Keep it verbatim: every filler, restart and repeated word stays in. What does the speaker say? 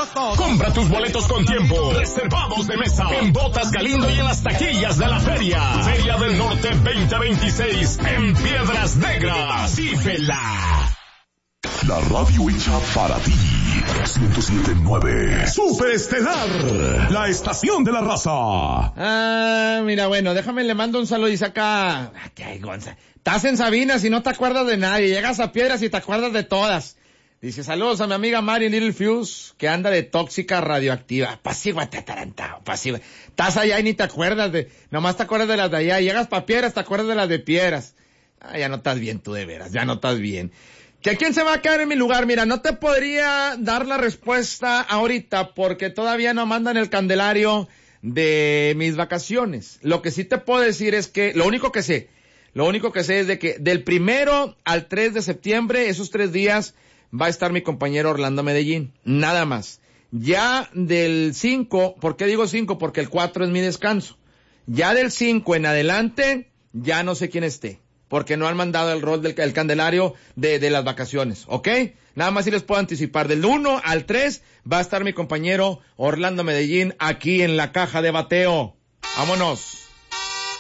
todo. Compra tus boletos con tiempo. Reservados de mesa. En Botas Galindo y en las taquillas de la feria. Feria del Norte veinte veintiséis en Piedras Negras. Cífela. La radio hecha para ti. ciento siete punto nueve. Superestelar. La estación de la raza. Ah, mira, bueno, déjame, le mando un saludo. Dice acá, ay, Gonza, estás en Sabinas y no te acuerdas de nadie. Llegas a Piedras y te acuerdas de todas. Dice, saludos a mi amiga Mari Little Fuse, que anda de tóxica radioactiva. Pasíguate, atarantado, pasiva. Estás allá y ni te acuerdas de, nomás te acuerdas de las de allá. Llegas pa' Piedras, te acuerdas de las de Piedras. Ah, ya no estás bien tú, de veras, ya no estás bien. ¿Que quién se va a quedar en mi lugar? Mira, no te podría dar la respuesta ahorita porque todavía no mandan el candelario de mis vacaciones. Lo que sí te puedo decir es que, lo único que sé, lo único que sé es de que del primero al tres de septiembre, esos tres días, va a estar mi compañero Orlando Medellín. Nada más. Ya del cinco, ¿por qué digo cinco? Porque el cuatro es mi descanso. Ya del cinco en adelante, ya no sé quién esté. Porque no han mandado el rol del el candelario de, de las vacaciones, ¿ok? Nada más si les puedo anticipar. Del uno al tres va a estar mi compañero Orlando Medellín aquí en la caja de bateo. ¡Vámonos!